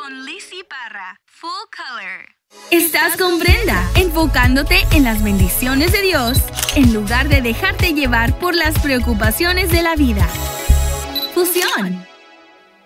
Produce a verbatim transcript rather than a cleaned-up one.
con Lizzy Parra, Full Color. Estás con Brenda, enfocándote en las bendiciones de Dios, en lugar de dejarte llevar por las preocupaciones de la vida. Fusión.